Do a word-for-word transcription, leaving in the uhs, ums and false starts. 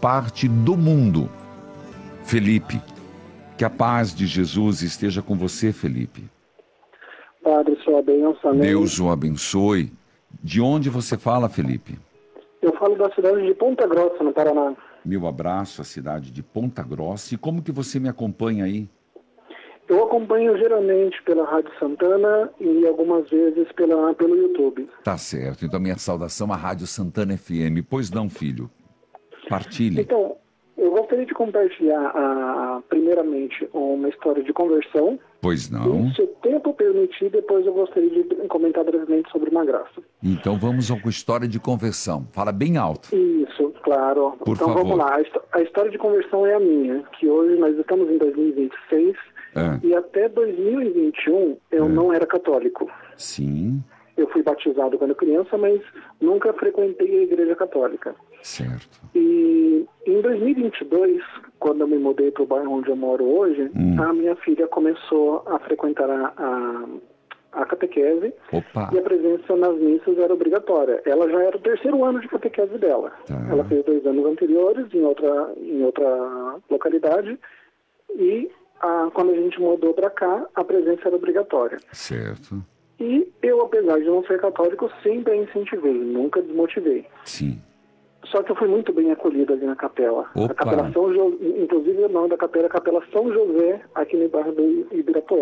parte do mundo. Felipe, que a paz de Jesus esteja com você, Felipe. Padre, sua bênção, amém. Deus o abençoe. De onde você fala, Felipe? Eu falo da cidade de Ponta Grossa, no Paraná. Meu abraço à cidade de Ponta Grossa. E como que você me acompanha aí? Eu acompanho geralmente pela Rádio Santana e algumas vezes pela, pelo YouTube. Tá certo. Então, minha saudação à Rádio Santana F M. Pois não, filho? Partilhe. Então, eu gostaria de compartilhar, a, primeiramente, uma história de conversão. Pois não. E, se o tempo permitir, depois eu gostaria de comentar brevemente sobre uma graça. Então, vamos com a história de conversão. Fala bem alto. Isso, claro. Por então, favor. vamos lá. A história de conversão é a minha, que hoje nós estamos em dois mil e vinte e seis. É. E até dois mil e vinte e um eu É. não era católico. Sim. Eu fui batizado quando criança, mas nunca frequentei a igreja católica. Certo. E em dois mil e vinte e dois, quando eu me mudei para o bairro onde eu moro hoje, Hum. a minha filha começou a frequentar a, a, a catequese. Opa. E a presença nas missas era obrigatória. Ela já era o terceiro ano de catequese dela. Tá. Ela fez dois anos anteriores em outra, em outra localidade e a, quando a gente mudou para cá, a presença era obrigatória. Certo. E eu, apesar de não ser católico, sempre a incentivei, nunca desmotivei. Sim. Só que eu fui muito bem acolhido ali na capela. Opa. A capela São Jo... Inclusive o nome da capela é a Capela São José, aqui no bairro do Ibirapuera.